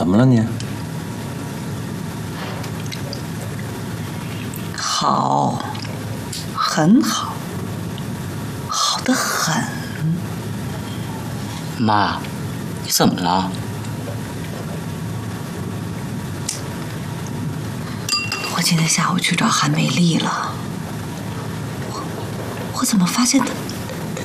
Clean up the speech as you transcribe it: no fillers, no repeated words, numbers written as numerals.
怎么了你？ 好，很好，好得很。 妈，你怎么了？ 我今天下午去找韩美丽了，我怎么发现她？